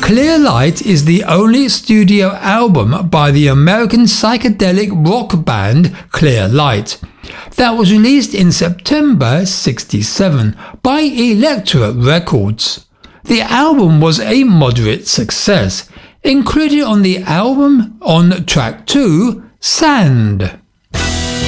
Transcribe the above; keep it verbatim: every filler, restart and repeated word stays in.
Clear Light is the only studio album by the American psychedelic rock band Clear Light that was released in September sixty-seven by Elektra Records. The album was a moderate success, included on the album on track two, Sand.